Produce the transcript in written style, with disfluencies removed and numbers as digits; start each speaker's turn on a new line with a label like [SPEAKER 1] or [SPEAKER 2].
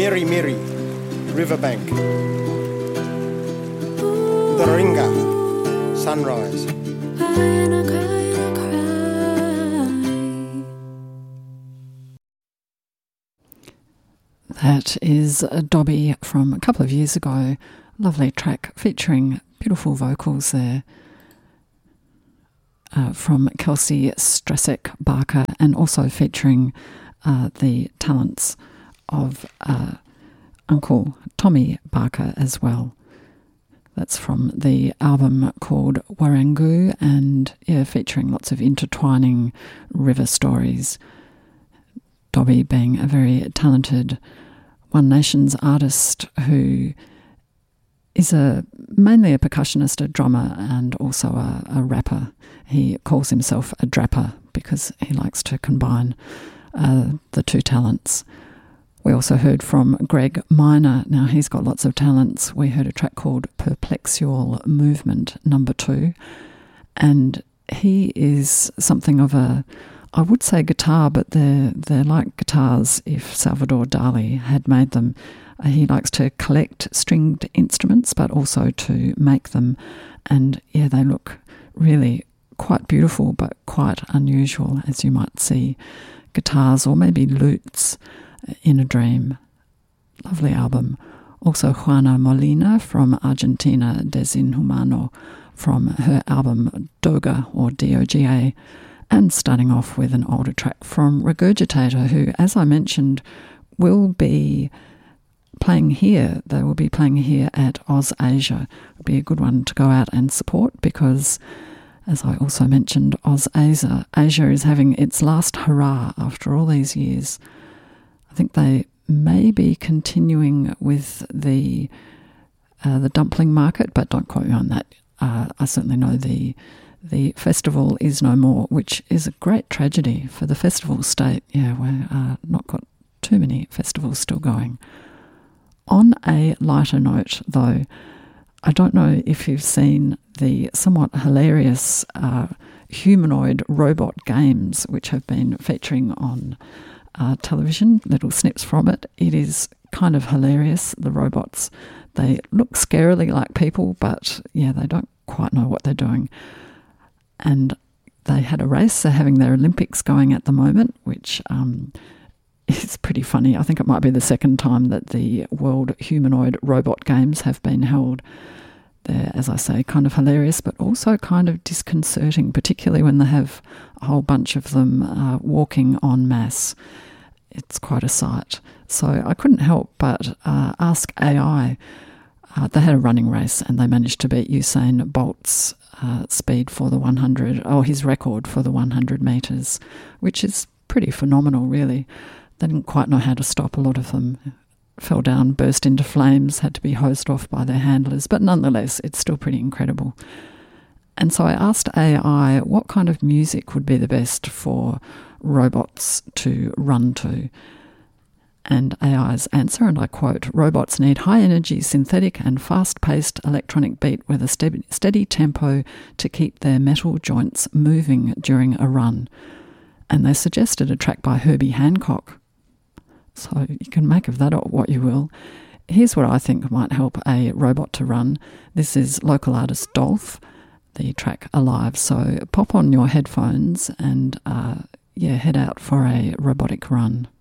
[SPEAKER 1] Miri Miri, Riverbank. Doringa, Sunrise.
[SPEAKER 2] That is Dobby from a couple of years ago. Lovely track featuring beautiful vocals there from Kelsey Strasek Barker, and also featuring the talents of Uncle Tommy Barker as well. That's from the album called Warangu, and featuring lots of intertwining river stories. Dobby being a very talented One Nations artist who is mainly a percussionist, a drummer, and also a rapper. He calls himself a drapper because he likes to combine the two talents. We also heard from Greg Minor. Now, he's got lots of talents. We heard a track called Perplexual Movement No. 2, and he is something of I would say guitar, but they're like guitars if Salvador Dali had made them. He likes to collect stringed instruments, but also to make them. And they look really quite beautiful, but quite unusual, as you might see guitars or maybe lutes in a dream. Lovely album. Also Juana Molina from Argentina, Desinhumano, from her album Doga, or Doga. And starting off with an older track from Regurgitator, who, as I mentioned, will be playing here. They will be playing here at Oz Asia. It would be a good one to go out and support because, as I also mentioned, Oz Asia is having its last hurrah after all these years. I think they may be continuing with the dumpling market, but don't quote me on that. I certainly know the festival is no more, which is a great tragedy for the festival state. We're not got too many festivals still going. On a lighter note, though, I don't know if you've seen the somewhat hilarious humanoid robot games which have been featuring on television, little snips from it. It is kind of hilarious. The robots, they look scarily like people, but they don't quite know what they're doing. And they had a race. They're having their Olympics going at the moment, which is pretty funny. I think it might be the second time that the World Humanoid Robot Games have been held. They're, as I say, kind of hilarious, but also kind of disconcerting, particularly when they have a whole bunch of them walking en masse. It's quite a sight. So I couldn't help but ask AI. They had a running race and they managed to beat Usain Bolt's speed for the 100, or his record for the 100 metres, which is pretty phenomenal, really. They didn't quite know how to stop. A lot of them fell down, burst into flames, had to be hosed off by their handlers, but nonetheless, it's still pretty incredible. And so I asked AI what kind of music would be the best for robots to run to. And AI's answer, and I quote, "Robots need high-energy, synthetic and fast-paced electronic beat with a steady tempo to keep their metal joints moving during a run." And they suggested a track by Herbie Hancock. So you can make of that what you will. Here's what I think might help a robot to run. This is local artist Dolph, the track Alive. So pop on your headphones and head out for a robotic run.